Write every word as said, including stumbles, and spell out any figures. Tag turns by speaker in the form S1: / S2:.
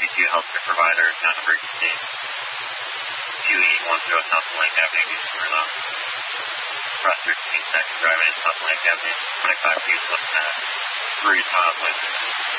S1: Q Healthcare Provider, Town Emergency. Q E one zero South Lake Avenue, Houston, Arizona. Cross thirteen, second driving in South Lake Avenue, twenty-five feet west, uh, Rudy's Miles, Lake.